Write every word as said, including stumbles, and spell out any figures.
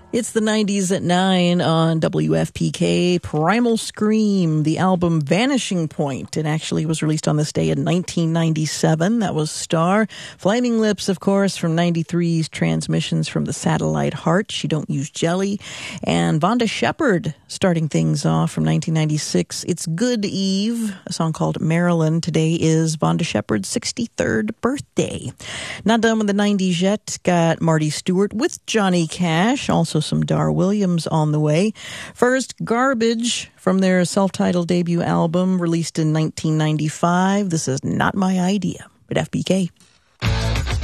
It's the nineties at nine on W F P K. Primal Scream, the album Vanishing Point. It actually was released on this day in nineteen ninety-seven. That was Star. Flaming Lips, of course, from ninety-three's Transmissions from the Satellite Heart. She Don't Use Jelly. And Vonda Shepard starting things off from nineteen ninety-six. It's Good Eve, a song called Marilyn. Today is Vonda Shepard's sixty-third birthday. Not done with the nineties yet. Got Marty Stewart with Johnny Cash. Also some Dar Williams on the way. First, Garbage from their self-titled debut album released in nineteen ninety-five. This is Not My Idea at F B K.